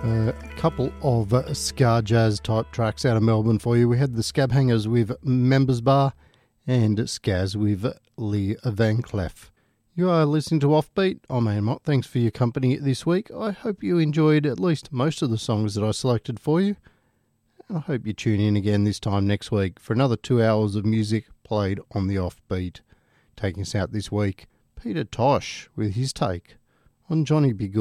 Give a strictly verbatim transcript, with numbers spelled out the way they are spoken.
A couple of uh, ska jazz type tracks out of Melbourne for you. We had the Scab Hangers with Members Bar and Skaz with Lee Van Cleef. You are listening to Offbeat. I'm Ian Mott. Thanks for your company this week. I hope you enjoyed at least most of the songs that I selected for you. And I hope you tune in again this time next week for another two hours of music played on the Offbeat. Taking us out this week, Peter Tosh with his take on Johnny B. Good.